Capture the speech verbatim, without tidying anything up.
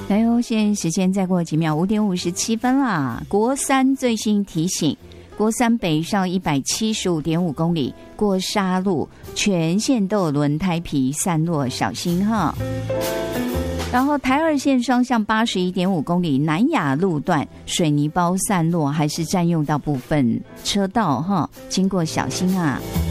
哎呦，现在时间再过几秒，五点五十七分啦。国三最新提醒，国三北上一百七十五点五公里过沙路，全线都有轮胎皮散落，小心哈。然后台二线双向八十一点五公里南雅路段水泥包散落，还是占用到部分车道哈，经过小心啊。